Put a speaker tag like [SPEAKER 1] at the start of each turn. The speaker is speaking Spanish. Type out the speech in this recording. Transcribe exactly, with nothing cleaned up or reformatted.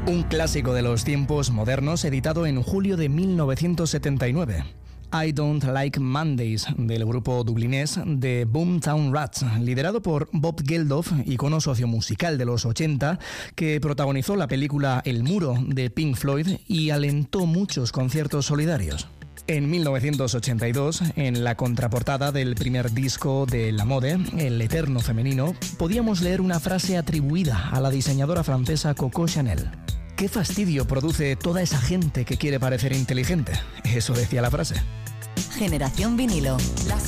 [SPEAKER 1] Un clásico de los tiempos modernos editado en julio de mil novecientos setenta y nueve. I Don't Like Mondays, del grupo dublinés The Boomtown Rats, liderado por Bob Geldof, icono sociomusical de los ochenta, que protagonizó la película El Muro de Pink Floyd y alentó muchos conciertos solidarios. En mil novecientos ochenta y dos, en la contraportada del primer disco de La Mode, El Eterno Femenino, podíamos leer una frase atribuida a la diseñadora francesa Coco Chanel. ¿Qué fastidio produce toda esa gente que quiere parecer inteligente? Eso decía la frase.
[SPEAKER 2] Generación Vinilo. Las